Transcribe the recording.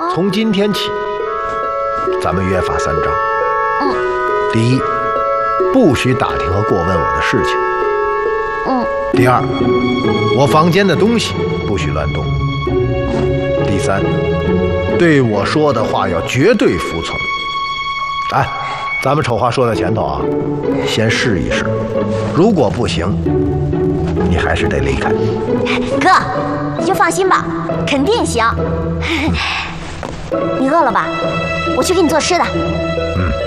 从今天起，咱们约法三章。第一，不许打听和过问我的事情。第二，我房间的东西不许乱动。第三，对我说的话要绝对服从。哎，咱们丑话说在前头啊，先试一试，如果不行，你还是得离开。 哥，你就放心吧，肯定行。你饿了吧？我去给你做吃的。